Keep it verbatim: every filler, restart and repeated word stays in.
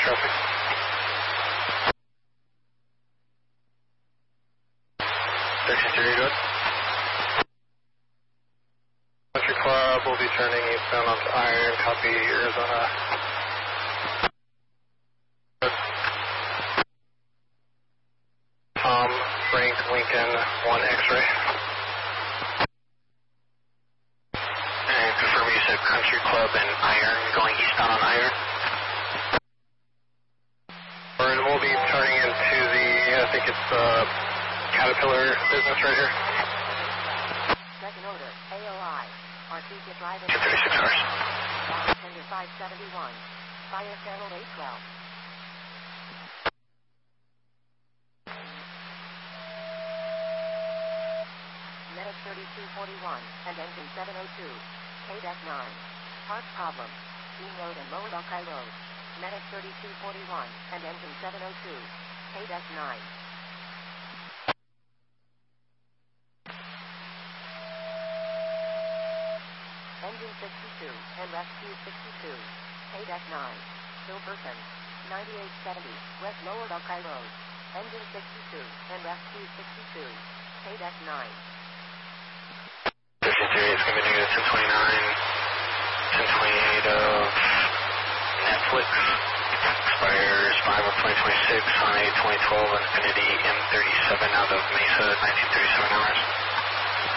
traffic. thirteen thirty, go ahead. Country Club will be turning eastbound onto Iron, copy Arizona. Tom, Frank, Lincoln, one X-ray. And confirm you said Country Club and Iron, going eastbound on Iron. And we'll be turning into the, I think it's the Caterpillar business right here. Second order, A O I. Artesia Drive in thirty-six hours. Tender five seventy-one. Fire channel eight twelve. Medic thirty-two forty-one and engine seven oh two. K nine. Park problem. Beam Road and Lower Buckeye Road. Medic thirty-two forty-one and engine seven oh two. K nine. Engine sixty-two and rescue sixty-two. K nine. Silverton. ninety-eight seventy. West Lower Buckeye Road. Engine sixty-two and rescue sixty-two. K nine. thirteen thirty, it's going to be negative ten twenty-nine. ten twenty-eight of Netflix. Expires five of twenty twenty-six on a twenty twelve Infiniti M thirty-seven out of Mesa, nineteen thirty-seven hours.